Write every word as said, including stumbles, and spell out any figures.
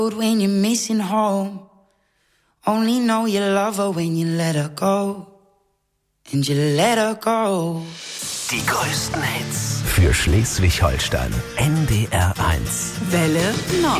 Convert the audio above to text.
When you're missing home, only know you love her when you let her go. And you let her go. Die größten Hits für Schleswig-Holstein. N D R eins. Welle Nord.